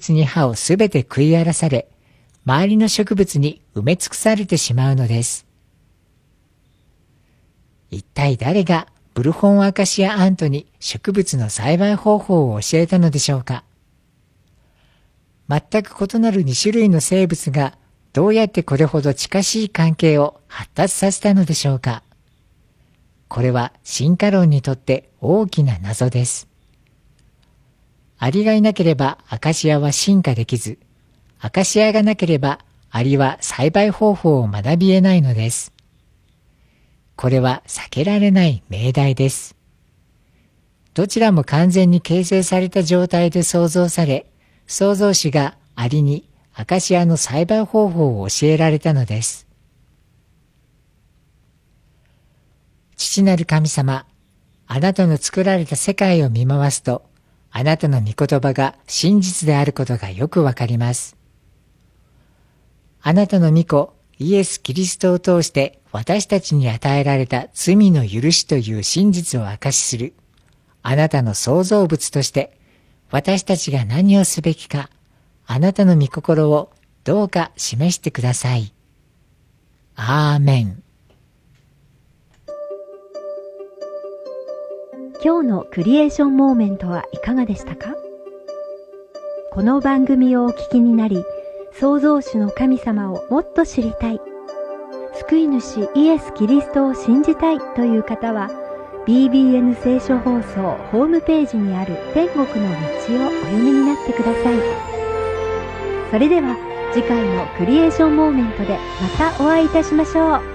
物に葉をすべて食い荒らされ、周りの植物に埋め尽くされてしまうのです。一体誰がブルホンアカシアアントに植物の栽培方法を教えたのでしょうか。全く異なる2種類の生物がどうやってこれほど近しい関係を発達させたのでしょうか。これは進化論にとって大きな謎です。アリがいなければアカシアは進化できず、アカシアがなければアリは栽培方法を学び得ないのです。これは避けられない命題です。どちらも完全に形成された状態で創造され、創造主がアリにアカシアの栽培方法を教えられたのです。父なる神様、あなたの作られた世界を見回すと、あなたの御言葉が真実であることがよくわかります。あなたの御子、イエス・キリストを通して私たちに与えられた罪の許しという真実を証しする、あなたの創造物として、私たちが何をすべきか、あなたの御心をどうか示してください。アーメン。 今日のクリエーションモーメントはいかがでしたか？この番組をお聞きになり、創造主の神様をもっと知りたい、救い主イエス・キリストを信じたいという方は、BBN 聖書放送ホームページにある天国の道をお読みになってください。それでは次回のクリエーションモーメントでまたお会いいたしましょう。